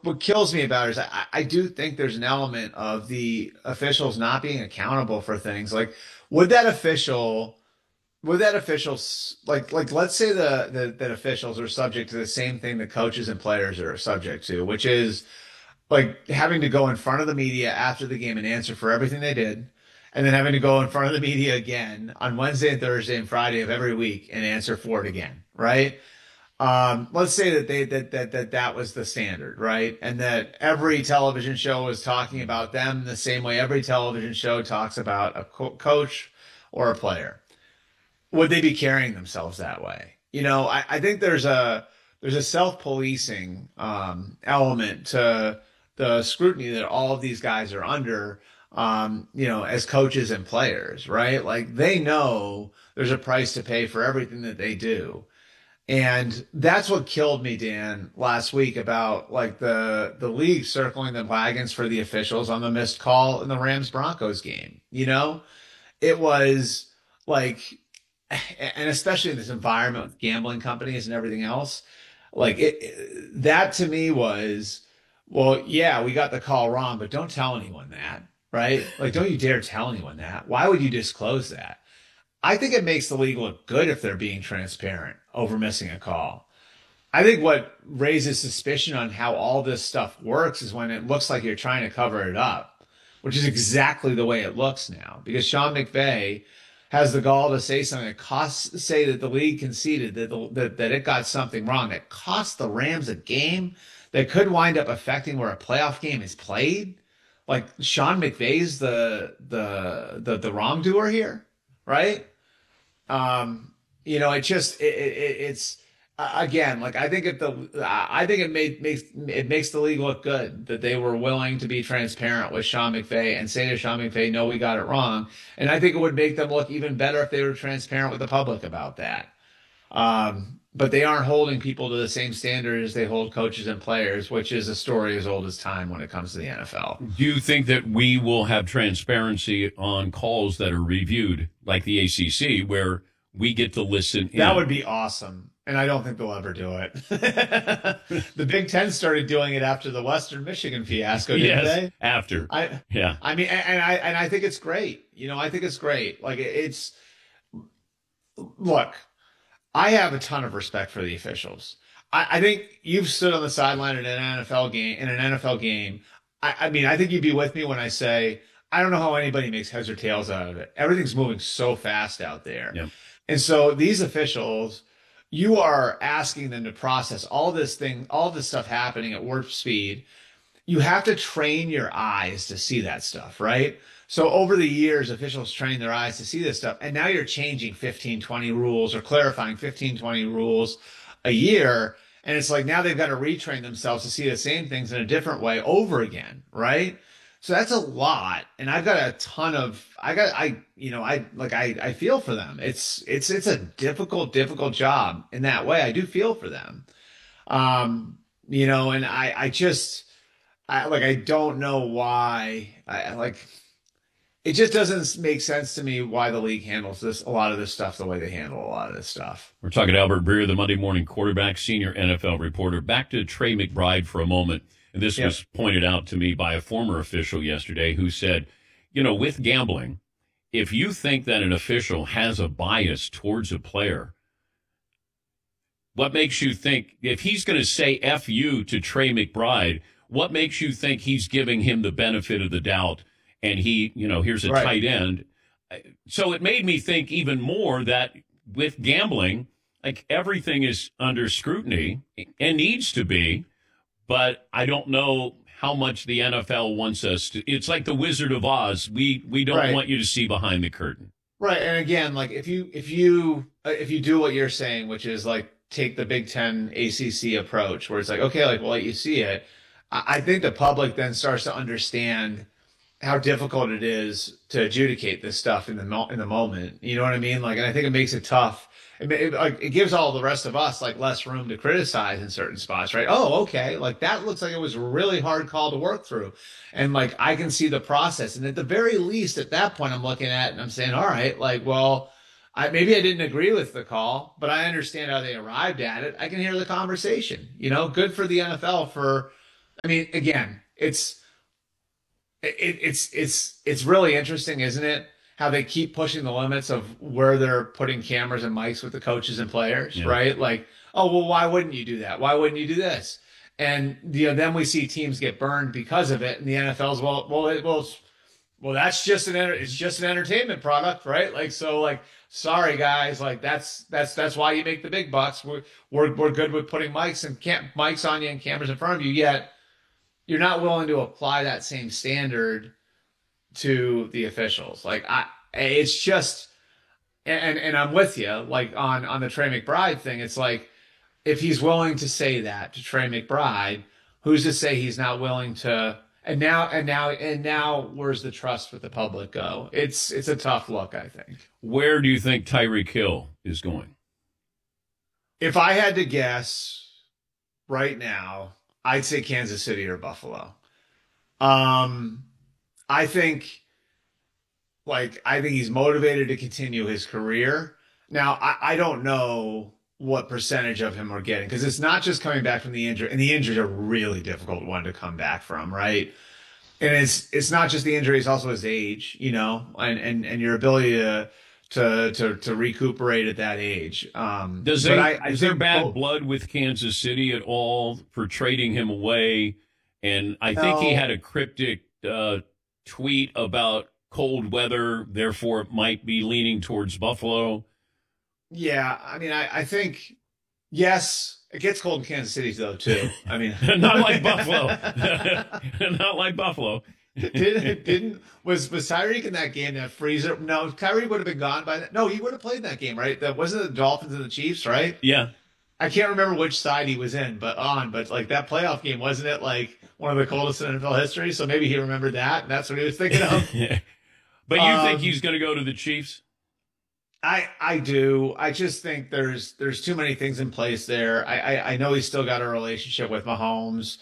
what kills me about it is I do think there's an element of the officials not being accountable for things. Like, would that official, would that official, like, let's say that officials are subject to the same thing that coaches and players are subject to, which is like having to go in front of the media after the game and answer for everything they did, and then having to go in front of the media again on Wednesday and Thursday and Friday of every week and answer for it again, right? Let's say that that was the standard, right? And that every television show was talking about them the same way every television show talks about a coach or a player. Would they be carrying themselves that way? I think there's a self-policing element to the scrutiny that all of these guys are under, as coaches and players, right? Like they know there's a price to pay for everything that they do. And that's what killed me, Dan, last week about like the league circling the wagons for the officials on the missed call in the Rams Broncos game. It was like, and especially in this environment with gambling companies and everything else, like that to me was, well, yeah, we got the call wrong, but don't tell anyone that, right? Like, don't you dare tell anyone that. Why would you disclose that? I think it makes the league look good if they're being transparent over missing a call. I think what raises suspicion on how all this stuff works is when it looks like you're trying to cover it up, which is exactly the way it looks now. Because Sean McVay has the gall to say something that say that the league conceded that it got something wrong that cost the Rams a game that could wind up affecting where a playoff game is played. Like Sean McVay's the wrongdoer here, right? It's again, like I think it makes the league look good that they were willing to be transparent with Sean McVay and say to Sean McVay, no, we got it wrong. And I think it would make them look even better if they were transparent with the public about that. But they aren't holding people to the same standard as they hold coaches and players, which is a story as old as time when it comes to the NFL. Do you think that we will have transparency on calls that are reviewed, like the ACC, where we get to listen in? That would be awesome. And I don't think they'll ever do it. The Big Ten started doing it after the Western Michigan fiasco, didn't they? After. Yeah. I mean, and I think it's great. I think it's great. Like look, I have a ton of respect for the officials. I think you've stood on the sideline in an NFL game. I mean, I think you'd be with me when I say, I don't know how anybody makes heads or tails out of it. Everything's moving so fast out there. Yep. And so these officials, you are asking them to process all this stuff happening at warp speed. You have to train your eyes to see that stuff, right? So over the years, officials train their eyes to see this stuff. And now you're changing 15, 20 rules or clarifying 15, 20 rules a year. And it's like now they've got to retrain themselves to see the same things in a different way over again, right? So that's a lot. And I've got a ton of, I feel for them. It's a difficult job in that way. I do feel for them. And I don't know why it just doesn't make sense to me why the league handles a lot of this stuff the way they handle a lot of this stuff. We're talking to Albert Breer, the Monday Morning Quarterback, senior NFL reporter. Back to Trey McBride for a moment. And this was pointed out to me by a former official yesterday who said, with gambling, if you think that an official has a bias towards a player, what makes you think, if he's going to say F you to Trey McBride, what makes you think he's giving him the benefit of the doubt? And he, here's a tight end. So it made me think even more that with gambling, like everything is under scrutiny and needs to be, but I don't know how much the NFL wants us to. It's like the Wizard of Oz. We don't want you to see behind the curtain. Right. And again, like if you do what you're saying, which is like take the Big Ten ACC approach, where it's like, okay, like we'll let you see it. I think the public then starts to understand how difficult it is to adjudicate this stuff in the moment. You know what I mean? Like, and I think it makes it tough. It gives all the rest of us like less room to criticize in certain spots, right? Oh, okay. Like that looks like it was a really hard call to work through. And like, I can see the process. And at the very least, at that point, I'm looking at it and I'm saying, all right, like, well, maybe I didn't agree with the call, but I understand how they arrived at it. I can hear the conversation, good for the NFL for I mean, again, it's really interesting, isn't it? How they keep pushing the limits of where they're putting cameras and mics with the coaches and players, Yeah. right? Like, oh well, why wouldn't you do that? Why wouldn't you do this? And then we see teams get burned because of it, and the NFL's well, that's just it's just an entertainment product, right? Like so, like sorry guys, like that's why you make the big bucks. We're good with putting mics on you and cameras in front of you, yet you're not willing to apply that same standard to the officials. Like it's just, and I'm with you. Like on the Trey McBride thing, it's like if he's willing to say that to Trey McBride, who's to say he's not willing to? And now, where's the trust with the public go? It's a tough look, I think. Where do you think Tyreek Hill is going? If I had to guess right now, I'd say Kansas City or Buffalo. Um, I think I think he's motivated to continue his career. Now, I don't know what percentage of him we're getting because it's not just coming back from the injury, and the injury is a really difficult one to come back from, right? And it's not just the injury; it's also his age, and your ability to recuperate at that age. Is there bad blood with Kansas City at all for trading him away? And I think he had a cryptic tweet about cold weather, therefore it might be leaning towards Buffalo. Yeah, I mean, I think yes, it gets cold in Kansas City though too. I mean, not like Buffalo, not like Buffalo. didn't was Tyreek in that game that freezer? No, Tyreek would have been gone by that. No, he would have played that game, right? That wasn't the Dolphins and the Chiefs, right? Yeah, I can't remember which side he was in, but like that playoff game, wasn't it like one of the coldest in NFL history? So maybe he remembered that, and that's what he was thinking of. But you think he's going to go to the Chiefs? I do. I just think there's too many things in place there. I know he's still got a relationship with Mahomes.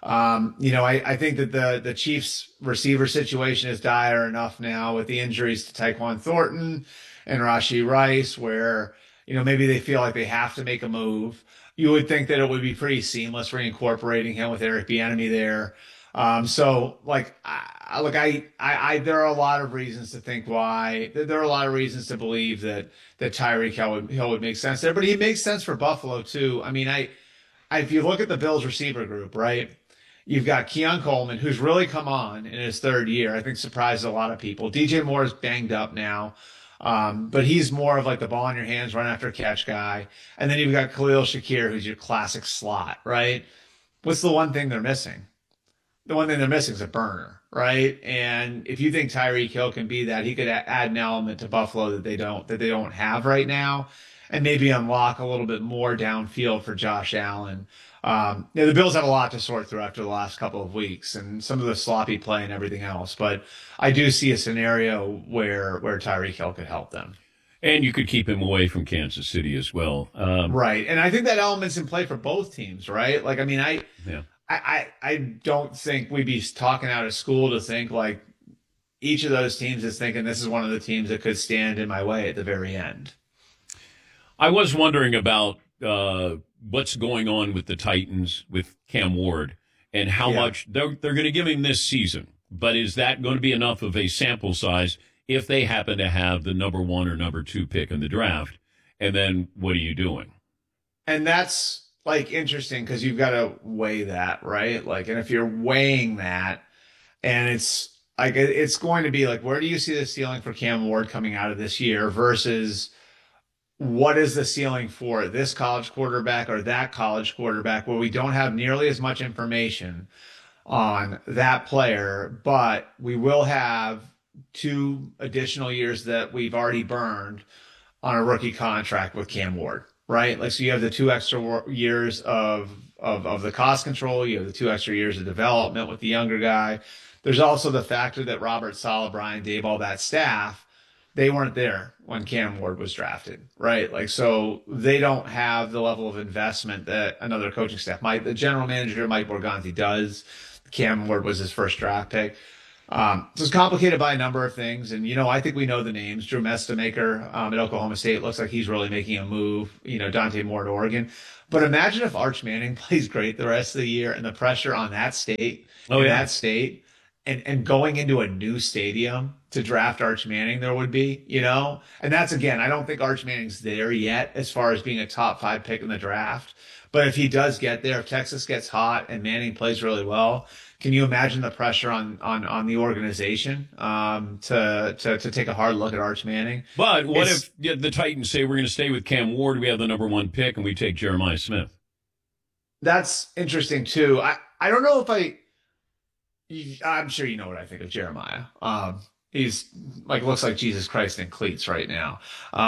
I think that the Chiefs receiver situation is dire enough now with the injuries to Tyquan Thornton and Rashee Rice, where maybe they feel like they have to make a move. You would think that it would be pretty seamless reincorporating him with Eric Bieniemy there. So like, there are a lot of reasons to think why. There are a lot of reasons to believe that Tyreek Hill would make sense there, but he makes sense for Buffalo too. I mean, if you look at the Bills receiver group, right? You've got Keon Coleman, who's really come on in his third year. I think surprised a lot of people. DJ Moore is banged up now. But he's more of like the ball in your hands, run after catch guy. And then you've got Khalil Shakir, who's your classic slot, right? What's the one thing they're missing? The one thing they're missing is a burner, right? And if you think Tyreek Hill can be that, he could add an element to Buffalo that they don't have right now, and maybe unlock a little bit more downfield for Josh Allen. The Bills have a lot to sort through after the last couple of weeks and some of the sloppy play and everything else. But I do see a scenario where Tyreek Hill could help them. And you could keep him away from Kansas City as well. Right. And I think that element's in play for both teams, right? Like, I mean, yeah. I don't think we'd be talking out of school to think like each of those teams is thinking this is one of the teams that could stand in my way at the very end. I was wondering about what's going on with the Titans with Cam Ward and how much they're going to give him this season. But is that going to be enough of a sample size if they happen to have the number 1 or number 2 pick in the draft? And then what are you doing? And that's like interesting because you've got to weigh that, right? Like, and if you're weighing that and it's like, it's going to be like, where do you see the ceiling for Cam Ward coming out of this year versus what is the ceiling for this college quarterback or that college quarterback where we don't have nearly as much information on that player, but we will have 2 additional years that we've already burned on a rookie contract with Cam Ward, right? Like, so you have the 2 extra years of the cost control. You have the 2 extra years of development with the younger guy. There's also the factor that Robert Saleh, Brian Daboll, that staff, they weren't there when Cam Ward was drafted, right? Like, so they don't have the level of investment that another coaching staff might. The general manager, Mike Morganti, does. Cam Ward was his first draft pick. So it's complicated by a number of things. And, I think we know the names. Drew Mestamaker at Oklahoma State looks like he's really making a move. Dante Moore at Oregon. But imagine if Arch Manning plays great the rest of the year and the pressure on that state, Oh, yeah. that state, and going into a new stadium to draft Arch Manning, there would be. And that's again, I don't think Arch Manning's there yet as far as being a top 5 pick in the draft. But if he does get there, if Texas gets hot and Manning plays really well, can you imagine the pressure on the organization to take a hard look at Arch Manning? But what if the Titans say we're going to stay with Cam Ward, we have the number 1 pick, and we take Jeremiah Smith? That's interesting too. I don't know if I'm sure you know what I think of Jeremiah. He's looks like Jesus Christ in cleats right now.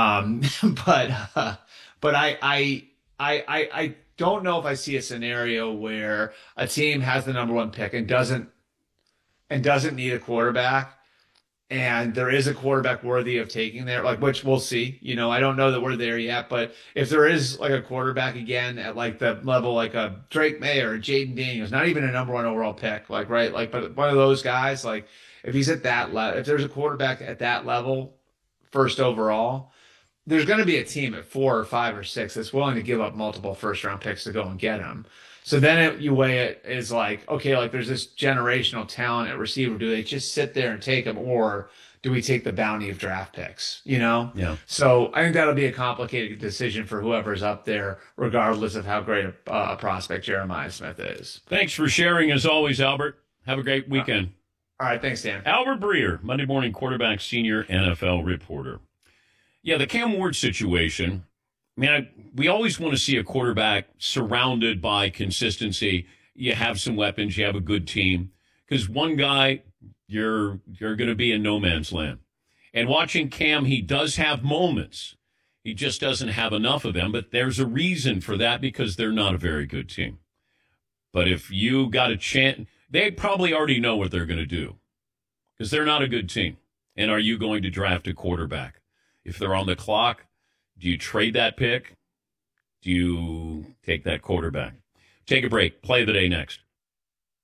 But I don't know if I see a scenario where a team has the number 1 pick and doesn't need a quarterback, and there is a quarterback worthy of taking there, which we'll see. I don't know that we're there yet, but if there is a quarterback again at the level like a Drake May or Jaden Daniels, not even a number 1 overall pick, but one of those guys, if he's at that level, if there's a quarterback at that level, first overall, there's going to be a team at 4 or 5 or 6 that's willing to give up multiple first round picks to go and get him. So then you weigh it as okay, there's this generational talent at receiver. Do they just sit there and take him, or do we take the bounty of draft picks? Yeah. So I think that'll be a complicated decision for whoever's up there, regardless of how great a prospect Jeremiah Smith is. Thanks for sharing as always, Albert. Have a great weekend. All right. Thanks, Dan. Albert Breer, Monday Morning Quarterback, senior NFL reporter. Yeah, the Cam Ward situation, man, we always want to see a quarterback surrounded by consistency. You have some weapons, you have a good team. Because one guy, you're going to be in no man's land. And watching Cam, he does have moments. He just doesn't have enough of them. But there's a reason for that, because they're not a very good team. But if you got a chance, they probably already know what they're going to do, because they're not a good team. And are you going to draft a quarterback? If they're on the clock, do you trade that pick? Do you take that quarterback? Take a break. Play of the day next.